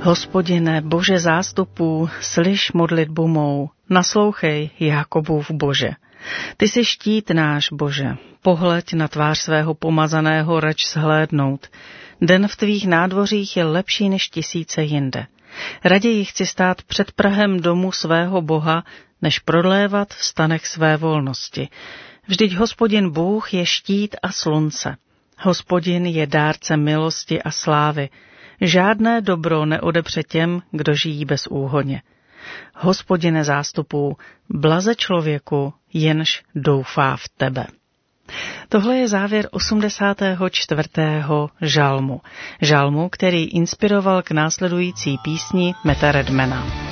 Hospodine, Bože zástupů, slyš modlitbu mou, naslouchej, Jákobův Bože. Ty jsi štít náš, Bože, pohleď na tvář svého pomazaného, rač shlédnout. Den v tvých nádvořích je lepší než tisíce jinde. Raději chci stát před prahem domu svého Boha, než prodlévat v stanech své volnosti. Vždyť Hospodin Bůh je štít a slunce. Hospodin je dárce milosti a slávy. Žádné dobro neodepře těm, kdo žijí bez úhoně. Hospodine zástupů, blaze člověku, jenž doufá v tebe. Tohle je závěr 84. žalmu. Žalmu, který inspiroval k následující písni Meta Redmana.